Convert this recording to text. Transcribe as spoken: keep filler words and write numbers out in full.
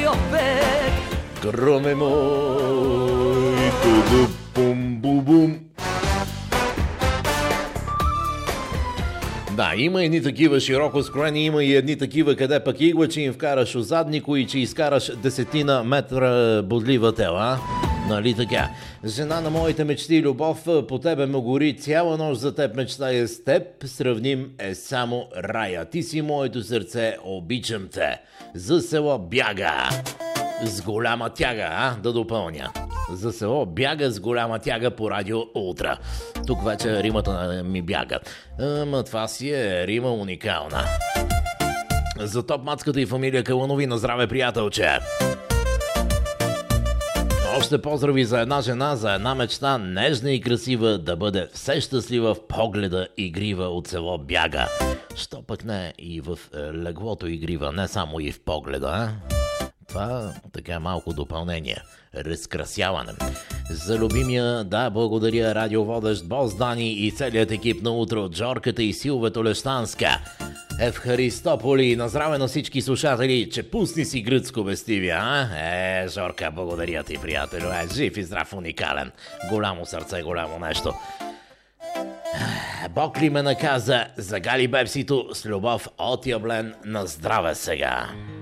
опет. Громе мой, ту-ду-бум-бу-бум. Да, има едни такива широко скроени, има и едни такива, къде пък игла, че им вкараш у заднико и че изкараш десетина метра бодлива тела. Нали така? Жена на моите мечти, любов, по тебе ме гори, цяла нощ за теб мечтая с теб, сравним е само рая. Ти си моето сърце, обичам те. За село бяга с голяма тяга, а? Да допълня. За село бяга с голяма тяга по радио Ултра. Тук вече римата ми бяга. Ама това си е рима уникална. За топ мацката и фамилия Каланови на здраве, приятелче. Още поздрави за една жена, за една мечта, нежна и красива, да бъде все щастлива в погледа игрива от село Бяга. Що пък не и в леглото игрива, не само и в погледа, а? Това така малко допълнение. Разкрасяване. За любимия, да, благодаря, радиоводещ Бос Дани и целият екип на Утро от Жорката и Силвето Лещанска. Евхаристополи, на здраве на всички слушатели, че пусни си гръцко бестивия, а? Е, Жорка, благодаря ти, приятелю. Е, жив и здрав, уникален. Голямо сърце, голямо нещо. Бог ли ме наказа? Загали бепсито с любов от Яблен, на здраве сега.